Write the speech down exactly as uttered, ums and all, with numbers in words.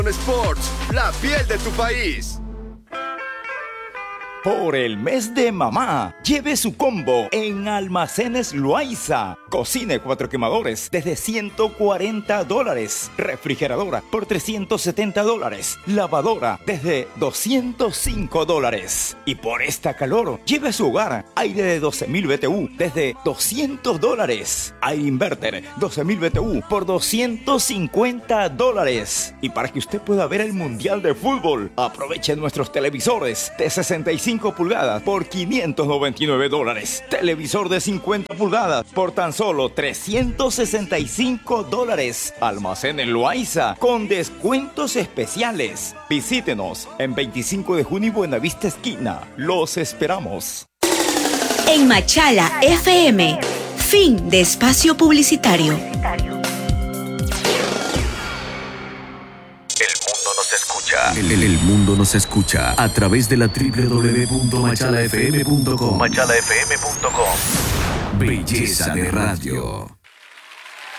Sports, la piel de tu país. Por el mes de mamá, lleve su combo en Almacenes Loaiza. Cocine cuatro quemadores desde ciento cuarenta dólares. Refrigeradora por trescientos setenta dólares. Lavadora desde doscientos cinco dólares. Y por esta calor, lleve a su hogar aire de doce mil B T U desde doscientos dólares. Aire inverter doce mil B T U por doscientos cincuenta dólares. Y para que usted pueda ver el Mundial de Fútbol, aproveche nuestros televisores de sesenta y cinco pulgadas por quinientos noventa y nueve dólares. Televisor de cincuenta pulgadas por tan solo trescientos sesenta y cinco dólares. Almacenes Loaiza con descuentos especiales. Visítenos en veinticinco de junio y Buenavista esquina. Los esperamos. En Machala F M, fin de espacio publicitario. El, el, el mundo nos escucha a través de la doble u doble u doble u punto machala f m punto com. machala f m punto com. Belleza de radio.